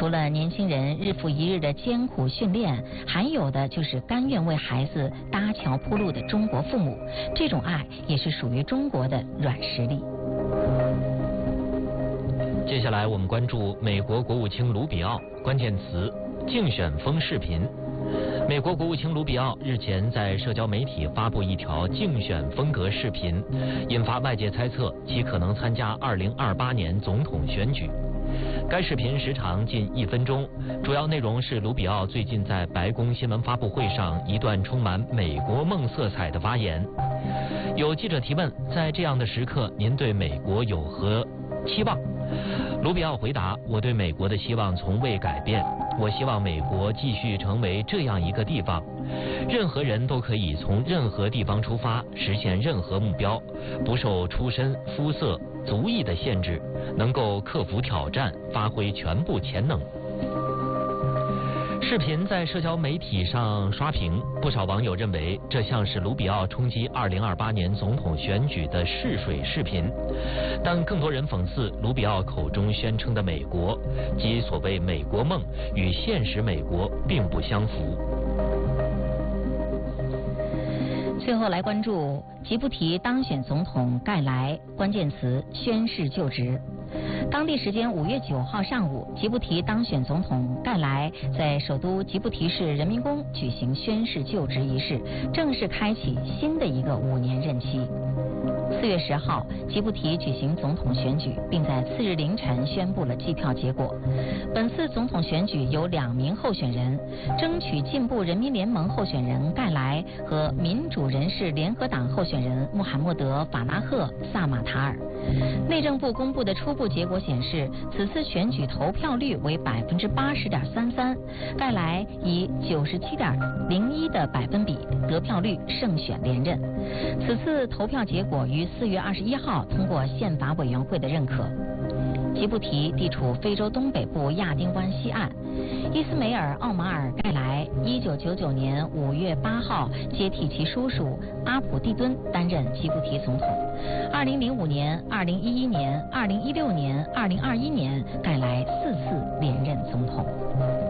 除了年轻人日复一日的艰苦训练，还有的就是甘愿为孩子搭桥铺路的中国父母。这种爱也是属于中国的软实力。 接下来我们关注美国国务卿卢比奥，关键词竞选风视频。美国国务卿卢比奥日前在社交媒体发布一条竞选风格视频，引发外界猜测其可能参加2028年总统选举。该视频时长近1分钟，主要内容是卢比奥最近在白宫新闻发布会上一段充满美国梦色彩的发言。有记者提问，在这样的时刻，您对美国有何期望？卢比奥回答：我对美国的希望从未改变，我希望美国继续成为这样一个地方，任何人都可以从任何地方出发，实现任何目标，不受出身、肤色、族裔的限制，能够克服挑战，发挥全部潜能。视频在社交媒体上刷屏，不少网友认为这像是卢比奥冲击2028年总统选举的试水视频，但更多人讽刺卢比奥口中宣称的美国，即所谓美国梦与现实美国并不相符。 最后来关注吉布提当选总统盖莱，关键词宣誓就职。当地时间5月9号上午，吉布提当选总统盖莱在首都吉布提市人民宫举行宣誓就职仪式，正式开启新的一个5年任期。4月10号，吉布提举行总统选举，并在次日凌晨宣布了计票结果。本次总统选举有2名候选人，争取进步人民联盟候选人盖莱和民主人士联合党候选人穆罕默德·法拉赫·萨马塔尔。内政部公布的初步结果显示，此次选举投票率为80.33%，盖莱以97.01%的百分比得票率胜选连任。此次投票结果于4月21号通过宪法委员会的认可。吉布提地处非洲东北部亚丁湾西岸，伊斯梅尔·奥马尔·盖莱1999年5月8号接替其叔叔阿普蒂敦担任吉布提总统。2005年、2011年、2016年、2021年，盖莱4次连任总统。